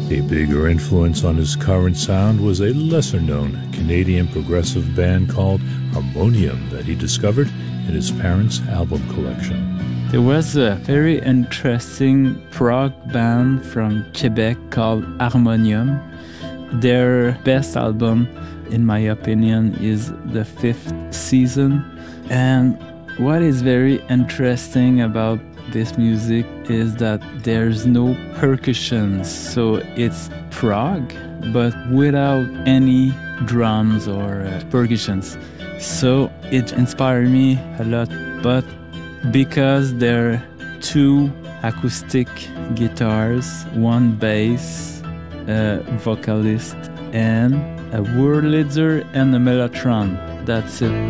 A bigger influence on his current sound was a lesser-known Canadian progressive band called Harmonium that he discovered in his parents' album collection. There was a very interesting prog band from Quebec called Harmonium. Their best album, in my opinion, is The Fifth Season. And what is very interesting about this music is that there's no percussions, so it's prog, but without any drums or percussions. So it inspired me a lot, but because there are two acoustic guitars, one bass, a vocalist, and a Wurlitzer and a Mellotron. That's it.